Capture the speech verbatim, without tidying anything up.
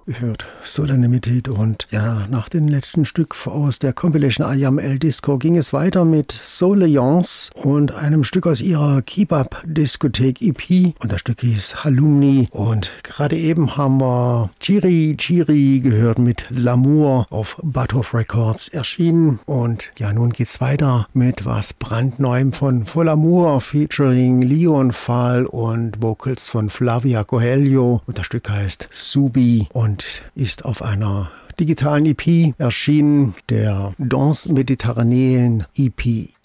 Gehört Solanimity und ja, nach dem letzten Stück aus der Compilation I Am El Disco ging es weiter mit Soleance und einem Stück aus ihrer Keep Up Diskothek E P und das Stück hieß Halumni und gerade eben haben wir Chiri Chiri gehört mit L'amour auf Butthoff Records erschienen und ja, nun geht's weiter mit was brandneuem von Folamour featuring Leon Fall und Vocals von Flavia Coelho und das Stück heißt Subi und ist auf einer digitalen E P erschienen, der Danse Mediterraneen E P.